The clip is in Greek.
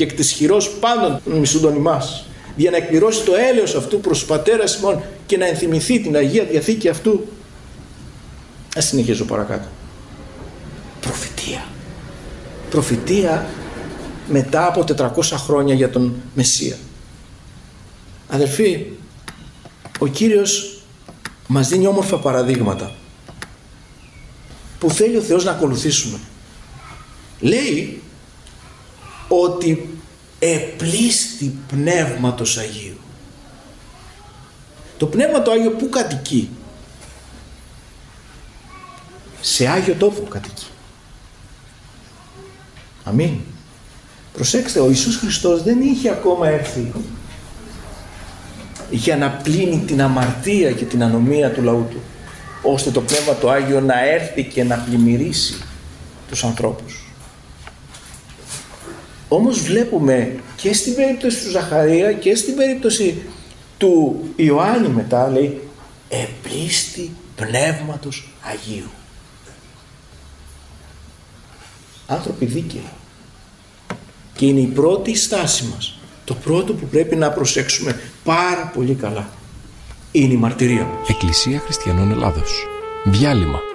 και εκ της χειρός πάντων των μισούντων ημάς, για να εκπληρώσει το έλεος αυτού προς τους πατέρας ημών και να ενθυμηθεί την Αγία Διαθήκη αυτού. Ας συνεχίσω παρακάτω. Προφητεία. Προφητεία μετά από 400 χρόνια για τον Μεσσία. Αδελφοί, ο Κύριος μας δίνει όμορφα παραδείγματα που θέλει ο Θεός να ακολουθήσουμε. Λέει ότι επλήστη Πνεύματος Αγίου. Το Πνεύμα το Άγιο πού κατοικεί? Σε Άγιο Τόπο κατοικεί. Αμήν. Προσέξτε, ο Ιησούς Χριστός δεν είχε ακόμα έρθει για να πλύνει την αμαρτία και την ανομία του λαού του, ώστε το Πνεύμα το Άγιο να έρθει και να πλημμυρίσει τους ανθρώπους. Όμως βλέπουμε και στην περίπτωση του Ζαχαρία και στην περίπτωση του Ιωάννη μετά, λέει επλήστη Πνεύματος Αγίου. Άνθρωποι δίκαιοι. Και είναι η πρώτη στάση μας. Το πρώτο που πρέπει να προσέξουμε πάρα πολύ καλά είναι η μαρτυρία μας. Εκκλησία Χριστιανών Ελλάδος. Διάλειμμα.